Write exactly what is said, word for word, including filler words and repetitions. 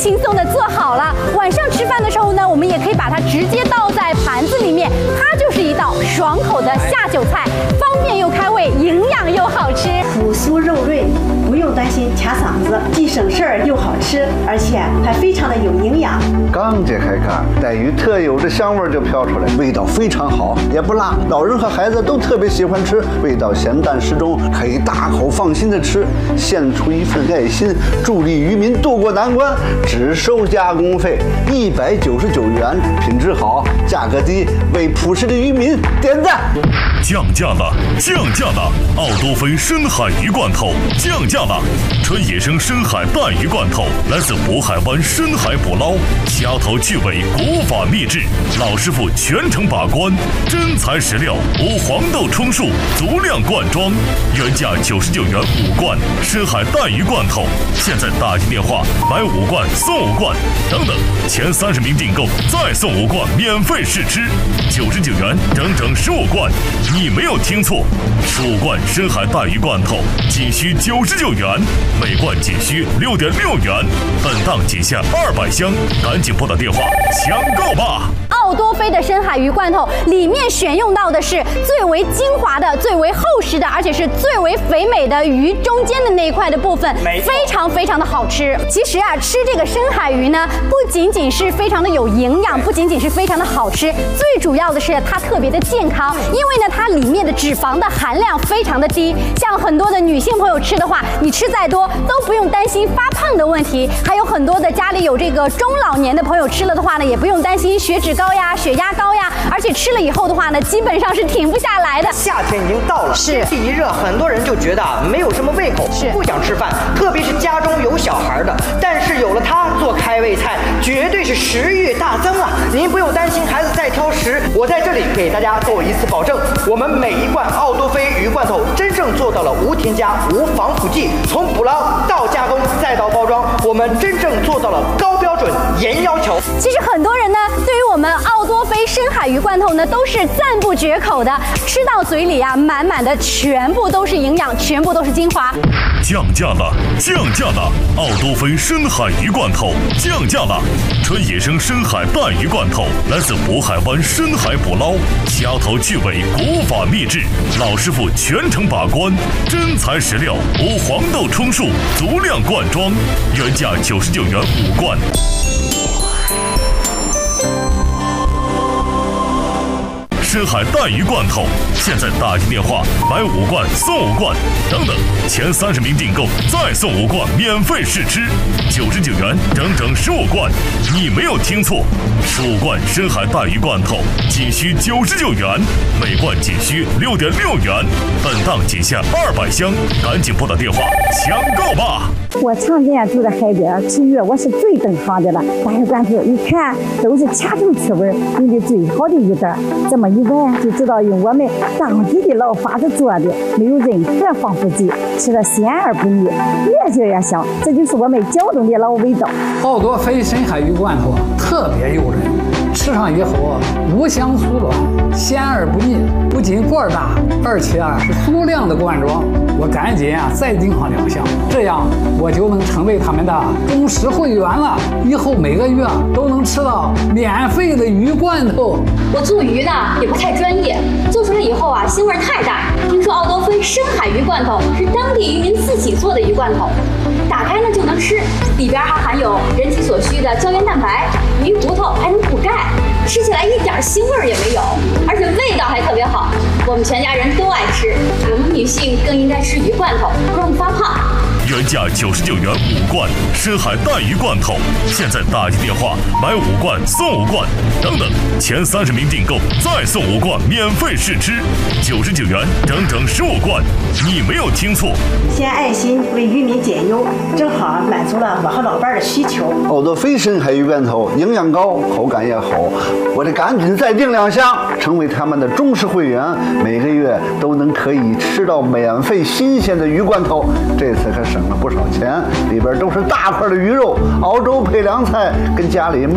轻松的做好了。晚上吃饭的时候呢，我们也可以把它直接倒在盘子里面，它就是一道爽口的下酒菜，方便又开胃，营养又好吃， 朴酥肉润，不用担心卡嗓子，既省事儿又好吃，而且还非常的有营养。 刚揭开盖，带鱼特有的香味就飘出来，味道非常好，也不辣，老人和孩子都特别喜欢吃，味道咸淡适中，可以大口放心的吃，献出一份爱心，助力渔民渡过难关，只收加工费一百九十九元，品质好，价格低，为朴实的渔民点赞。 降价了，降价了！奥多菲深海鱼罐头降价了，纯野生深海带鱼罐头，来自渤海湾深海捕捞，掐头去尾，古法秘制，老师傅全程把关，真材实料，无黄豆充数，足量罐装，原价九十九元五罐，深海带鱼罐头，现在打进电话买五罐送五罐，等等，前三十名订购再送五罐免费试吃，九十九元整整十五罐。你没有听错，十五罐深海带鱼罐头仅需九十九元，每罐仅需六点六元，本档仅限二百箱，赶紧拨打电话抢购吧！ 奥多菲的深海鱼罐头里面选用到的是最为精华的、最为厚实的，而且是最为肥美的鱼中间的那一块的部分，非常非常的好吃。其实啊，吃这个深海鱼呢，不仅仅是非常的有营养，不仅仅是非常的好吃，最主要的是它特别的健康，因为呢，它里面的脂肪的含量非常的低。像很多的女性朋友吃的话，你吃再多都不用担心发胖的问题。还有很多的家里有这个中老年的朋友吃了的话呢，也不用担心血脂高呀、血压高呀，而且吃了以后的话呢，基本上是停不下来的。 夏天已经到了， 是天气一热，很多人就觉得没有什么胃口， 是不想吃饭，特别是家中有小孩的。但是有了它做开胃菜，绝对是食欲大增啊！您不用担心孩子再挑食，我在这里给大家做一次保证，我们每一罐奥多菲鱼罐头真正做到了无添加、无防腐剂，从捕捞到加工再到包装，我们真正做到了高标准、严要求。 其实很多人呢，对于我们奥多菲深海鱼罐头呢，都是赞不绝口的，吃到嘴里啊，满满的全部都是营养，全部都是精华。 降价了，降价了！奥多菲深海鱼罐头降价了，纯野生深海带鱼罐头，来自渤海湾深海捕捞，掐头去尾，古法秘制，老师傅全程把关，真材实料，无黄豆充数，足量罐装，原价九十九元五罐。深海带鱼罐头，现在打进电话买五罐送五罐，等等，前三十名订购再送五罐免费试吃，九十九元整整十五罐。你没有听错，十五罐深海带鱼罐头仅需九十九元，每罐仅需六点六元，本档仅限二百箱，赶紧拨打电话抢购吧！ 我常年住在海边吃鱼，我是最懂行的了。带鱼罐头一看都是掐头去味，用的最好的鱼干，这么一闻就知道用我们当地的老法子做的，没有任何防腐剂，吃了鲜而不腻，越嚼越香，这就是我们胶东的老味道。 奥多菲深海鱼罐头特别诱人，吃上以后无香酥软，鲜而不腻，不仅罐大，而且啊是足量的罐装。我赶紧啊再订上两箱，这样我就能成为他们的忠实会员了。以后每个月都能吃到免费的鱼罐头。 我做鱼呢也不太专业，做出来以后啊腥味太大。听说奥多菲深海鱼罐头是当地渔民自己做的鱼罐头，打开呢就能吃，里边还含有人体所需的胶原蛋白，鱼骨头还能补钙，吃起来一点腥味也没有，而且味道还特别好，我们全家人都爱吃。我们女性更应该吃鱼罐头，不容易发胖。 原价九十九元五罐深海带鱼罐头，现在打进电话买五罐送五罐，等等，前三十名订购再送五罐免费试吃，九十九元整整十五罐。你没有听错， 献爱心为渔民减忧，正好满足了我和老伴的需求。 奥多菲深海鱼罐头营养高，口感也好，我得赶紧再订两箱，成为他们的忠实会员，每个月都能可以吃到免费新鲜的鱼罐头。这次可省了不少钱，里边都是大块的鱼肉，熬粥配凉菜，跟家里